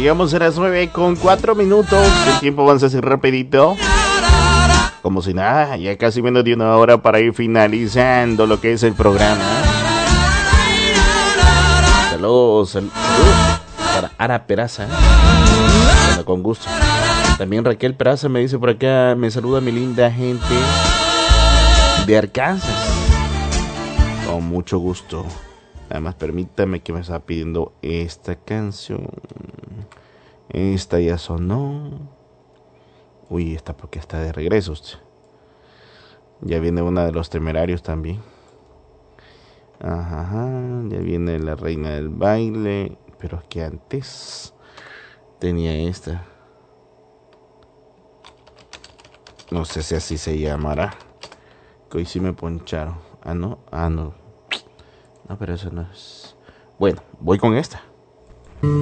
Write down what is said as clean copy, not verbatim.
Llegamos a las 9:04. El tiempo avanza así rapidito. Como si nada, ya casi menos de una hora para ir finalizando lo que es el programa. Saludos para Ara Peraza. Bueno, con gusto. También Raquel Peraza me dice por acá, me saluda mi linda gente de Arkansas. Con mucho gusto. Además, permítame que me está pidiendo esta canción. Esta ya sonó. Uy, esta porque está de regreso. Ya viene una de los Temerarios también. Ajá, ya viene la Reina del Baile. Pero es que antes tenía esta. No sé si así se llamará. Que hoy sí me poncharon. Ah, no. No, pero eso no es. Bueno, voy con esta.